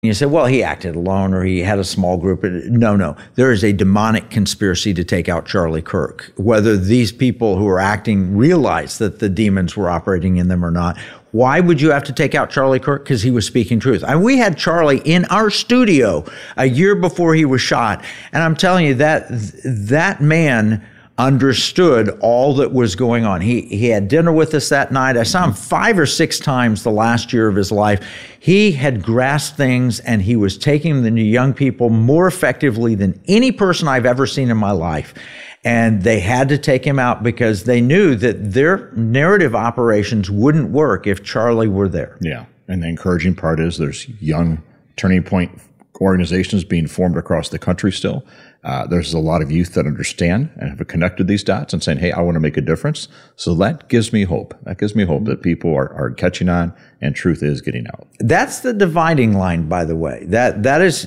You say, well, he acted alone or he had a small group. No. There is a demonic conspiracy to take out Charlie Kirk. Whether these people who are acting realize that the demons were operating in them or not. Why would you have to take out Charlie Kirk? Because he was speaking truth. And we had Charlie in our studio a year before he was shot. And I'm telling you that man understood all that was going on. He had dinner with us that night. I saw him 5 or 6 times the last year of his life. He had grasped things, and he was taking the young people more effectively than any person I've ever seen in my life. And they had to take him out because they knew that their narrative operations wouldn't work if Charlie were there. Yeah. And the encouraging part is there's young Turning Point organizations being formed across the country still. There's a lot of youth that understand and have connected these dots and saying, hey, I want to make a difference. So that gives me hope. That gives me hope that people are catching on and truth is getting out. That's the dividing line, by the way. That is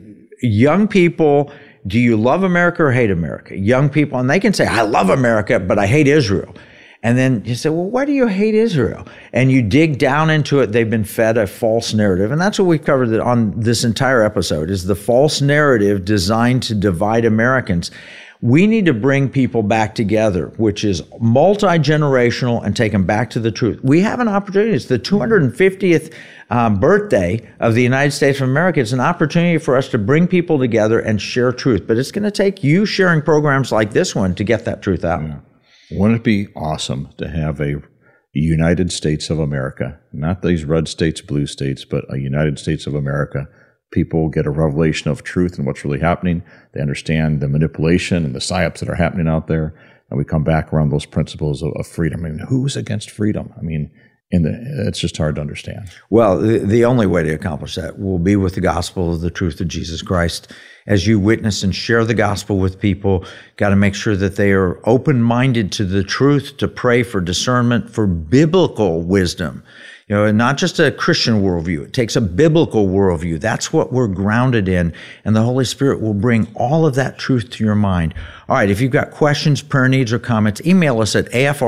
young people. Do you love America or hate America? Young people, and they can say, I love America, but I hate Israel. And then you say, well, why do you hate Israel? And you dig down into it. They've been fed a false narrative. And that's what we've covered on this entire episode, is the false narrative designed to divide Americans. We need to bring people back together, which is multi-generational, and take them back to the truth. We have an opportunity. It's the 250th birthday of the United States of America. It's an opportunity for us to bring people together and share truth. But it's going to take you sharing programs like this one to get that truth out. Yeah. Wouldn't it be awesome to have a United States of America, not these red states, blue states, but a United States of America? People get a revelation of truth and what's really happening. They understand the manipulation and the psyops that are happening out there. And we come back around those principles of freedom. I mean, who's against freedom? I mean, it's just hard to understand. Well, the only way to accomplish that will be with the gospel of the truth of Jesus Christ. As you witness and share the gospel with people, got to make sure that they are open-minded to the truth, to pray for discernment, for biblical wisdom. You know, and not just a Christian worldview. It takes a biblical worldview. That's what we're grounded in. And the Holy Spirit will bring all of that truth to your mind. All right, if you've got questions, prayer needs, or comments, email us at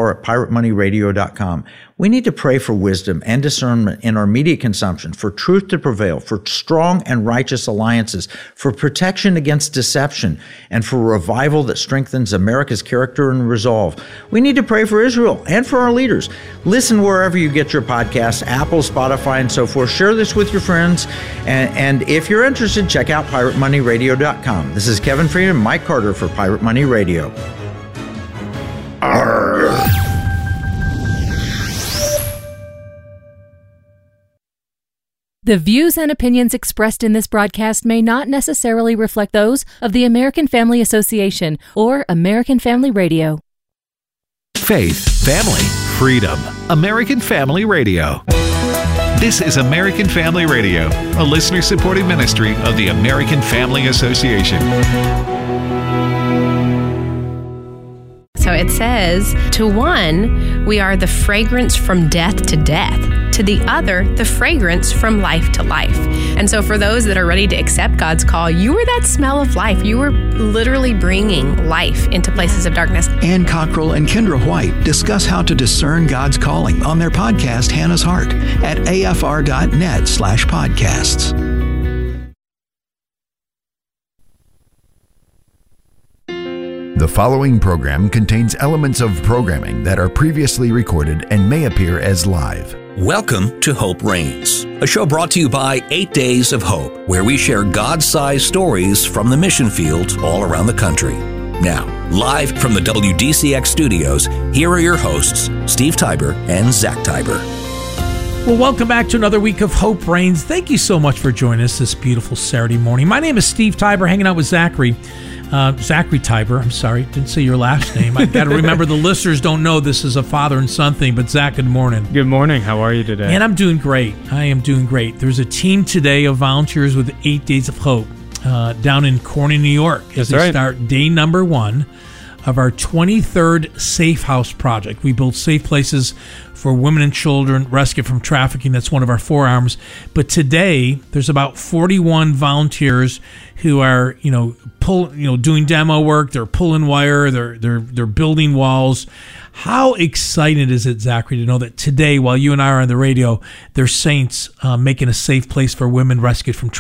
afr@piratemoneyradio.com. We need to pray for wisdom and discernment in our media consumption, for truth to prevail, for strong and righteous alliances, for protection against deception, and for revival that strengthens America's character and resolve. We need to pray for Israel and for our leaders. Listen wherever you get your podcasts, Apple, Spotify, and so forth. Share this with your friends. And if you're interested, check out piratemoneyradio.com. This is Kevin Freeman and Mike Carter for Pirate Money Radio. Arr. The views and opinions expressed in this broadcast may not necessarily reflect those of the American Family Association or American Family Radio. Faith, family, freedom. American Family Radio. This is American Family Radio, a listener-supported ministry of the American Family Association. So it says, to one, we are the fragrance from death to death. To the other, the fragrance from life to life. And so for those that are ready to accept God's call, you are that smell of life. You are literally bringing life into places of darkness. Ann Cockrell and Kendra White discuss how to discern God's calling on their podcast, Hannah's Heart, at afr.net/podcasts. The following program contains elements of programming that are previously recorded and may appear as live. Welcome to Hope Reigns, a show brought to you by 8 Days of Hope, where we share God-sized stories from the mission fields all around the country. Now, live from the WDCX studios, here are your hosts, Steve Tiber and Zach Tiber. Well, welcome back to another week of Hope Reigns. Thank you so much for joining us this beautiful Saturday morning. My name is Steve Tiber, hanging out with Zachary. Zachary Tiber, I'm sorry, didn't say your last name. I've got to remember the listeners don't know this is a father and son thing, but Zach, good morning. Good morning. How are you today? And I'm doing great. I am doing great. There's a team today of volunteers with 8 Days of Hope down in Corning, New York, as they start day number 1 of our 23rd Safe House project. We build safe places for women and children rescued from trafficking. That's one of our forearms. But today, there's about 41 volunteers who are, doing demo work. They're pulling wire. They're building walls. How exciting is it, Zachary, to know that today, while you and I are on the radio, there's saints making a safe place for women rescued from